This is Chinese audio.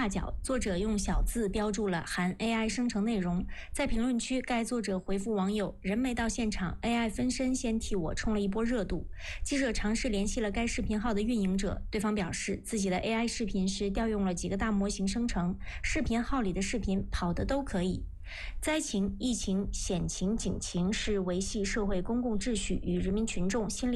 大脚，作者用小字标注了含 AI 生成内容。在评论区，该作者回复网友：“人没到现场 ，AI 分身先替我冲了一波热度。”记者尝试联系了该视频号的运营者，对方表示自己的 AI 视频是调用了几个大模型生成，视频号里的视频跑的都可以。灾情、疫情、险情、警情是维系社会公共秩序与人民群众心理